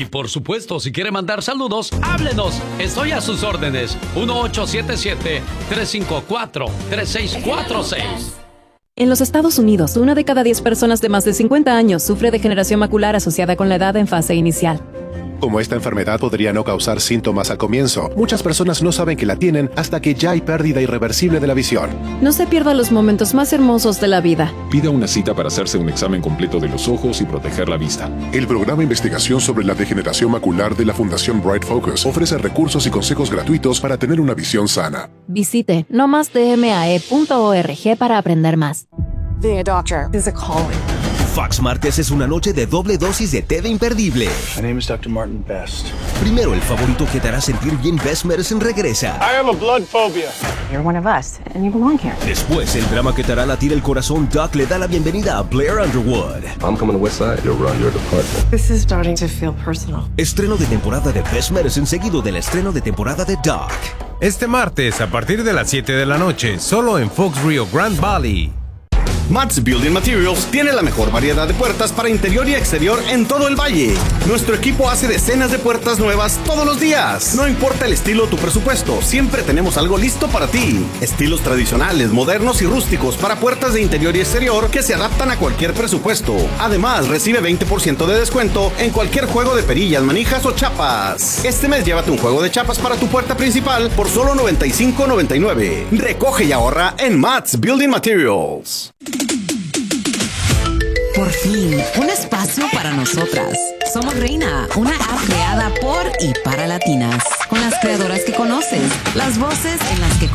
Y por supuesto, si quiere mandar saludos, háblenos. Estoy a sus órdenes. 1877-354-3646. En los Estados Unidos, 1 de cada 10 personas de más de 50 años sufre degeneración macular asociada con la edad en fase inicial. Como esta enfermedad podría no causar síntomas al comienzo, muchas personas no saben que la tienen hasta que ya hay pérdida irreversible de la visión. No se pierda los momentos más hermosos de la vida. Pida una cita para hacerse un examen completo de los ojos y proteger la vista. El programa de investigación sobre la degeneración macular de la Fundación Bright Focus ofrece recursos y consejos gratuitos para tener una visión sana. Visite nomasdmae.org para aprender más. Being a doctor is a calling. Fox Martes es una noche de doble dosis de té de imperdible. My name is Dr. Martin Best. Primero, el favorito que te hará sentir bien, Best Medicine regresa. I have a blood phobia. You're one of us, and you belong here. Después, el drama que te hará latir el corazón, Doc le da la bienvenida a Blair Underwood. I'm coming to Westside. You'll run your department. This is starting to feel personal. Estreno de temporada de Best Medicine seguido del estreno de temporada de Doc. Este martes, a partir de las 7 de la noche, solo en Fox Rio Grand Valley. Mats Building Materials tiene la mejor variedad de puertas para interior y exterior en todo el valle. Nuestro equipo hace decenas de puertas nuevas todos los días. No importa el estilo o tu presupuesto, siempre tenemos algo listo para ti. Estilos tradicionales, modernos y rústicos para puertas de interior y exterior que se adaptan a cualquier presupuesto. Además, recibe 20% de descuento en cualquier juego de perillas, manijas o chapas. Este mes llévate un juego de chapas para tu puerta principal por solo $95.99. Recoge y ahorra en Mats Building Materials. Por fin, un espacio para nosotras. Somos Reina, una app creada por y para latinas, con las creadoras que conoces, las voces en las que